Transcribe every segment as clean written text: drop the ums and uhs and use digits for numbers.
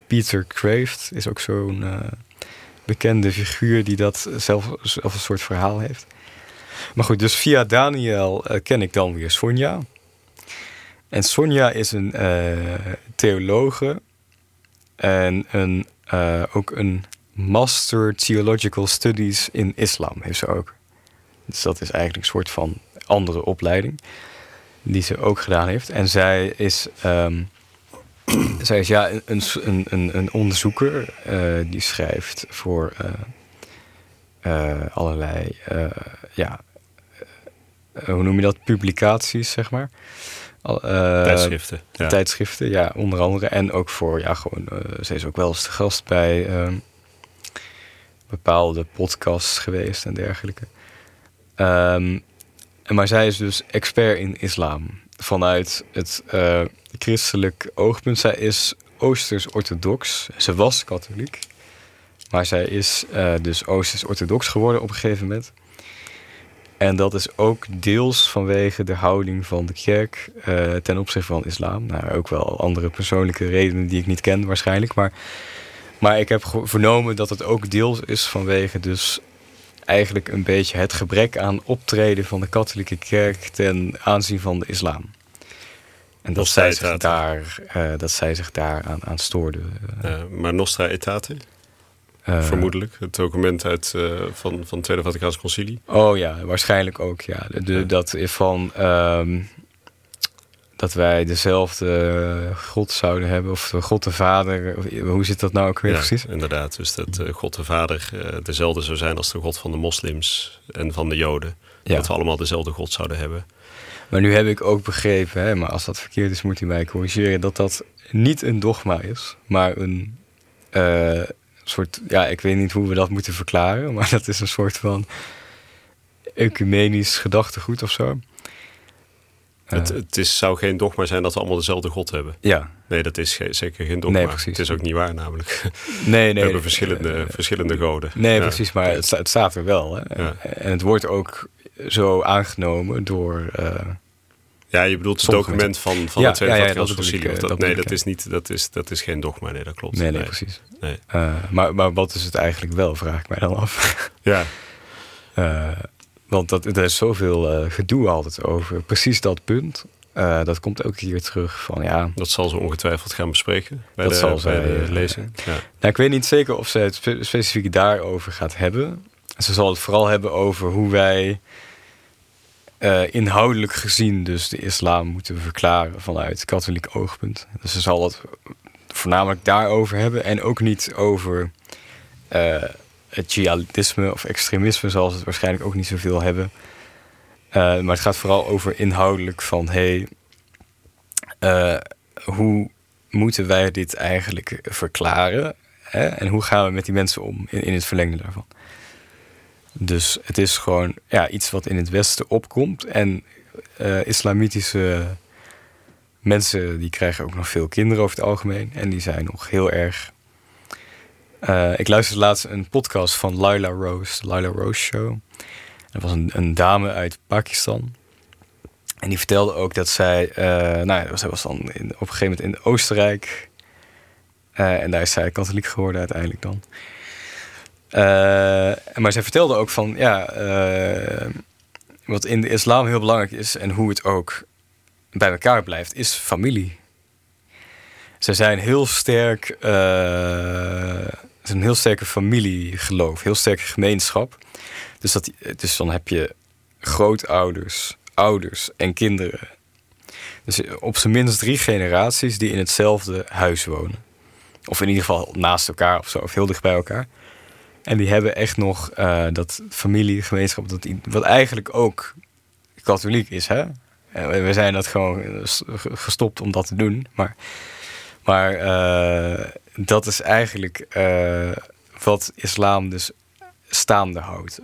Peter Kraft is ook zo'n bekende figuur die dat zelf een soort verhaal heeft. Maar goed, dus via Daniel ken ik dan weer Sonja. En Sonja is een theologe en ook een Master Theological Studies in Islam heeft ze ook. Dus dat is eigenlijk een soort van andere opleiding die ze ook gedaan heeft. En zij is een onderzoeker die schrijft voor allerlei hoe noem je dat? Publicaties, zeg maar. Tijdschriften. Ja. Tijdschriften, ja, onder andere. En ook voor, ze is ook wel eens te gast bij bepaalde podcasts geweest en dergelijke. Maar zij is dus expert in islam. Vanuit het christelijk oogpunt. Zij is Oosters-orthodox. Ze was katholiek. Maar zij is dus Oosters-orthodox geworden op een gegeven moment. En dat is ook deels vanwege de houding van de kerk ten opzichte van islam. Nou, ook wel andere persoonlijke redenen die ik niet ken waarschijnlijk. Maar ik heb vernomen dat het ook deels is vanwege dus eigenlijk een beetje het gebrek aan optreden van de katholieke kerk ten aanzien van de islam. En dat zij zich daar aan stoorde. Maar Nostra Aetate? Vermoedelijk. Het document van het Tweede Vaticaanse Concilie. Oh ja, waarschijnlijk ook. Ja. Dat is van dat wij dezelfde God zouden hebben. Of God de Vader. Hoe zit dat nou ook weer precies? Inderdaad. Dus dat God de Vader dezelfde zou zijn als de God van de moslims en van de Joden. Ja. Dat we allemaal dezelfde God zouden hebben. Maar nu heb ik ook begrepen, maar als dat verkeerd is moet u mij corrigeren, dat niet een dogma is, maar een soort, ik weet niet hoe we dat moeten verklaren, maar dat is een soort van ecumenisch gedachtegoed of zo. Zou geen dogma zijn dat we allemaal dezelfde God hebben. Ja. Nee, dat is zeker geen dogma. Nee, precies. Het is ook niet waar namelijk. Nee. We hebben verschillende goden. Nee, precies, maar het staat er wel. Hè? Ja. En het wordt ook zo aangenomen door... je bedoelt het document van het Tweede Vaticaanse Concilie. Dat is geen dogma, nee, dat klopt. Nee, precies. Nee. Maar wat is het eigenlijk wel, vraag ik mij dan af. Ja. Want er is zoveel gedoe altijd over precies dat punt. Dat komt ook hier terug van, Dat zal ze ongetwijfeld gaan bespreken bij de lezing. Ja. Nou, ik weet niet zeker of ze het specifiek daarover gaat hebben. Ze zal het vooral hebben over hoe wij inhoudelijk gezien dus de islam moeten verklaren vanuit katholiek oogpunt. Dus ze zal het voornamelijk daarover hebben en ook niet over het jihadisme of extremisme zal ze het waarschijnlijk ook niet zoveel hebben. Maar het gaat vooral over inhoudelijk van hoe moeten wij dit eigenlijk verklaren? Hè? En hoe gaan we met die mensen om in het verlengde daarvan? Dus het is gewoon iets wat in het Westen opkomt. En islamitische mensen die krijgen ook nog veel kinderen over het algemeen. En die zijn nog heel erg... ik luisterde laatst een podcast van Laila Rose, de Laila Rose Show. Dat was een dame uit Pakistan. En die vertelde ook dat zij... zij was dan op een gegeven moment in Oostenrijk. En daar is zij katholiek geworden uiteindelijk dan. Maar zij vertelde ook van... wat in de islam heel belangrijk is... en hoe het ook bij elkaar blijft... is familie. Ze zijn heel sterk... het is een heel sterke familiegeloof. Heel sterke gemeenschap. Dus dan heb je grootouders, ouders en kinderen. Dus op zijn minst 3 generaties die in hetzelfde huis wonen. Of in ieder geval naast elkaar of zo, of heel dicht bij elkaar. En die hebben echt nog dat familiegemeenschap, wat eigenlijk ook katholiek is, hè? We zijn dat gewoon gestopt om dat te doen. Maar dat is eigenlijk wat islam dus staande houdt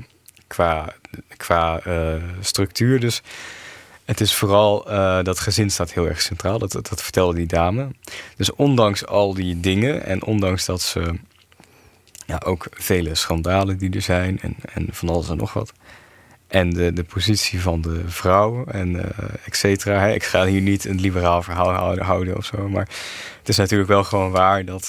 qua structuur. Dus het is vooral dat gezin staat heel erg centraal. Dat vertelde die dame. Dus ondanks al die dingen en ondanks dat ze ook vele schandalen die er zijn en van alles en nog wat. En de positie van de vrouw en et cetera. Ik ga hier niet een liberaal verhaal houden of zo. Maar het is natuurlijk wel gewoon waar dat